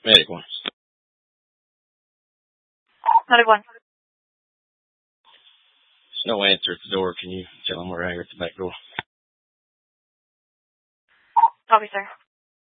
Medic 1. Medic 1. There's no answer at the door. Can you tell them we're here at the back door? Copy, sir.